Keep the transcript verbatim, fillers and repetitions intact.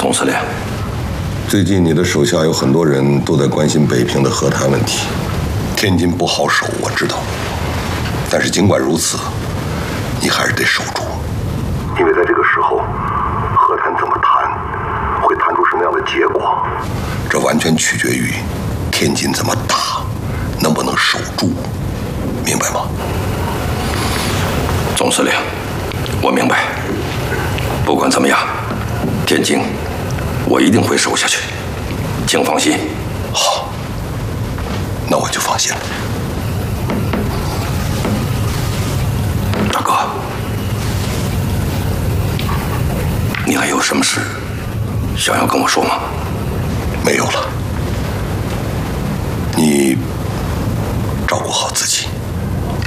总司令， 最近你的手下有很多人都在关心北平的和谈问题。天津不好守，我知道，但是尽管如此，你还是得守住，因为在这个时候，和谈怎么谈，会谈出什么样的结果，这完全取决于天津怎么打，能不能守住，明白吗？ 总司令，我明白。不管怎么样，天津我一定会守下去，请放心。 好，那我就放心了。 大哥，你还有什么事想要跟我说吗？ 没有了，你照顾好自己。